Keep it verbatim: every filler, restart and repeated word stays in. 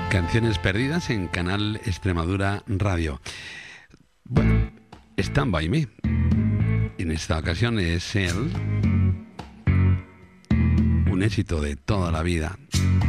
Canciones perdidas en Canal Extremadura Radio. Bueno, Stand By Me. En esta ocasión es él, un éxito de toda la vida.